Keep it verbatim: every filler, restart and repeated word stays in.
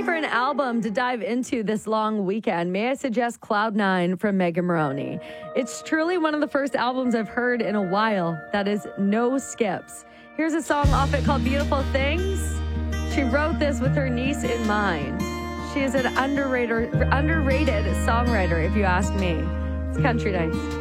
looking for an album to dive into this long weekend, may I suggest Cloud Nine from Megan Moroney? It's truly one of the first albums I've heard in a while that is no skips. Here's a song off it called Beautiful Things. She wrote this with her niece in mind. She is an underrated, underrated songwriter, if you ask me. It's Country Nights.